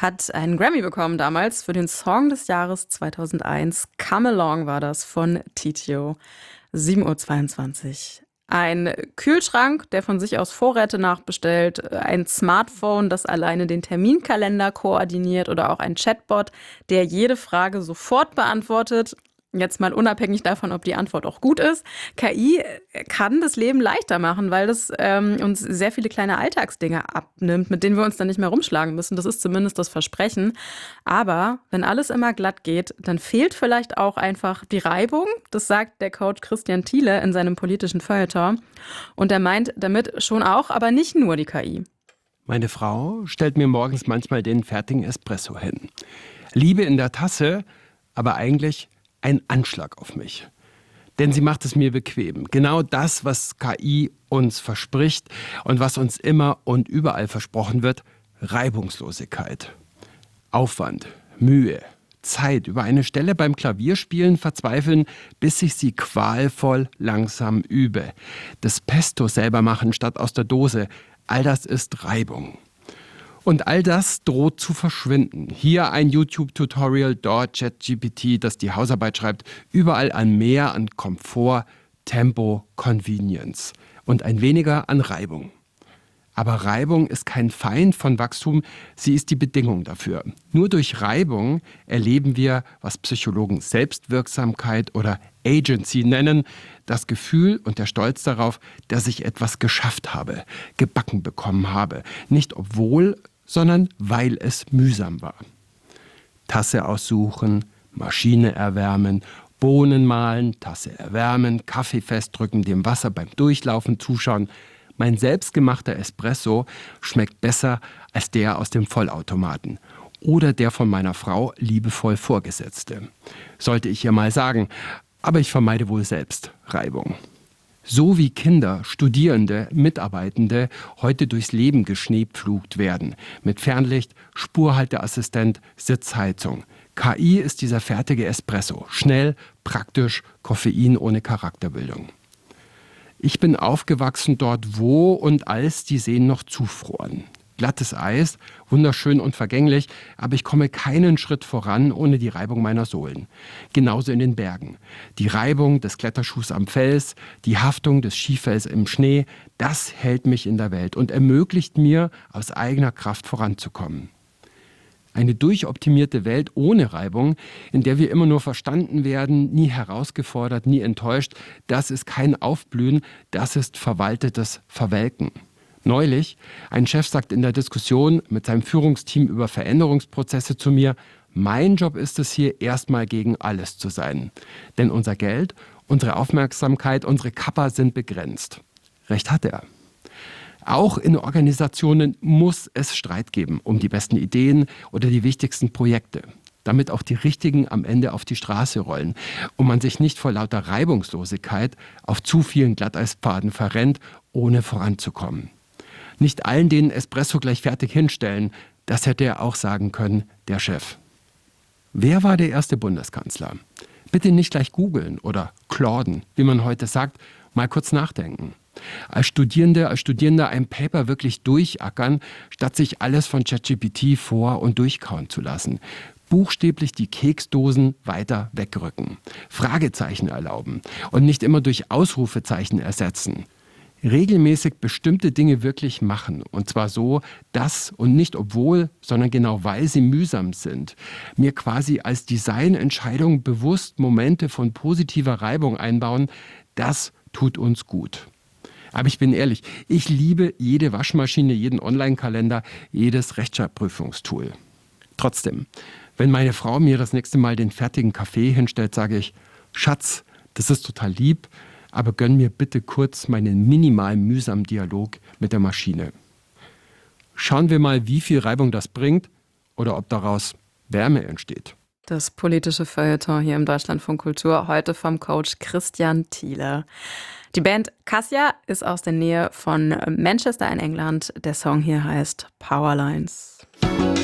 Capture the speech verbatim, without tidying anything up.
hat einen Grammy bekommen damals für den Song des Jahres zweitausendeins. Come Along war das von Titio. sieben Uhr zweiundzwanzig. Ein Kühlschrank, der von sich aus Vorräte nachbestellt, ein Smartphone, das alleine den Terminkalender koordiniert oder auch ein Chatbot, der jede Frage sofort beantwortet. Jetzt mal unabhängig davon, ob die Antwort auch gut ist. K I kann das Leben leichter machen, weil das ähm, uns sehr viele kleine Alltagsdinge abnimmt, mit denen wir uns dann nicht mehr rumschlagen müssen. Das ist zumindest das Versprechen. Aber wenn alles immer glatt geht, dann fehlt vielleicht auch einfach die Reibung. Das sagt der Coach Christian Thiele in seinem politischen Feuilleton. Und er meint damit schon auch, aber nicht nur die K I. Meine Frau stellt mir morgens manchmal den fertigen Espresso hin. Liebe in der Tasse, aber eigentlich ein Anschlag auf mich. Denn sie macht es mir bequem. Genau das, was K I uns verspricht und was uns immer und überall versprochen wird: Reibungslosigkeit. Aufwand, Mühe, Zeit, über eine Stelle beim Klavierspielen verzweifeln, bis ich sie qualvoll langsam übe. Das Pesto selber machen statt aus der Dose, all das ist Reibung. Und all das droht zu verschwinden. Hier ein YouTube-Tutorial, dort ChatGPT, das die Hausarbeit schreibt. Überall ein Mehr an Komfort, Tempo, Convenience. Und ein weniger an Reibung. Aber Reibung ist kein Feind von Wachstum, sie ist die Bedingung dafür. Nur durch Reibung erleben wir, was Psychologen Selbstwirksamkeit oder Agency nennen, das Gefühl und der Stolz darauf, dass ich etwas geschafft habe, gebacken bekommen habe. Nicht obwohl, sondern weil es mühsam war. Tasse aussuchen, Maschine erwärmen, Bohnen mahlen, Tasse erwärmen, Kaffee festdrücken, dem Wasser beim Durchlaufen zuschauen. Mein selbstgemachter Espresso schmeckt besser als der aus dem Vollautomaten oder der von meiner Frau liebevoll vorgesetzte. Sollte ich ihr mal sagen, aber ich vermeide wohl selbst Reibung. So wie Kinder, Studierende, Mitarbeitende heute durchs Leben geschneepflugt werden. Mit Fernlicht, Spurhalteassistent, Sitzheizung. K I ist dieser fertige Espresso. Schnell, praktisch, Koffein ohne Charakterbildung. Ich bin aufgewachsen dort, wo und als die Seen noch zufroren. Glattes Eis, wunderschön und vergänglich, aber ich komme keinen Schritt voran ohne die Reibung meiner Sohlen. Genauso in den Bergen. Die Reibung des Kletterschuhs am Fels, die Haftung des Skifells im Schnee, das hält mich in der Welt und ermöglicht mir, aus eigener Kraft voranzukommen. Eine durchoptimierte Welt ohne Reibung, in der wir immer nur verstanden werden, nie herausgefordert, nie enttäuscht, das ist kein Aufblühen, das ist verwaltetes Verwelken. Neulich, ein Chef sagt in der Diskussion mit seinem Führungsteam über Veränderungsprozesse zu mir: Mein Job ist es hier, erstmal gegen alles zu sein. Denn unser Geld, unsere Aufmerksamkeit, unsere Kappa sind begrenzt. Recht hat er. Auch in Organisationen muss es Streit geben um die besten Ideen oder die wichtigsten Projekte, damit auch die richtigen am Ende auf die Straße rollen und man sich nicht vor lauter Reibungslosigkeit auf zu vielen Glatteispaden verrennt, ohne voranzukommen. Nicht allen den Espresso gleich fertig hinstellen, das hätte er auch sagen können, der Chef. Wer war der erste Bundeskanzler? Bitte nicht gleich googeln oder klorden, wie man heute sagt, mal kurz nachdenken. Als Studierende, als Studierender ein Paper wirklich durchackern, statt sich alles von ChatGPT vor- und durchkauen zu lassen. Buchstäblich die Keksdosen weiter wegrücken. Fragezeichen erlauben und nicht immer durch Ausrufezeichen ersetzen. Regelmäßig bestimmte Dinge wirklich machen. Und zwar so, dass und nicht obwohl, sondern genau weil sie mühsam sind. Mir quasi als Designentscheidung bewusst Momente von positiver Reibung einbauen, das tut uns gut. Aber ich bin ehrlich, ich liebe jede Waschmaschine, jeden Online-Kalender, jedes Rechtschreibprüfungstool. Trotzdem, wenn meine Frau mir das nächste Mal den fertigen Kaffee hinstellt, sage ich: Schatz, das ist total lieb, aber gönn mir bitte kurz meinen minimal mühsamen Dialog mit der Maschine. Schauen wir mal, wie viel Reibung das bringt oder ob daraus Wärme entsteht. Das politische Feuilleton hier im Deutschlandfunk Kultur, heute vom Coach Christian Thiele. Die Band Cassia ist aus der Nähe von Manchester in England. Der Song hier heißt Powerlines.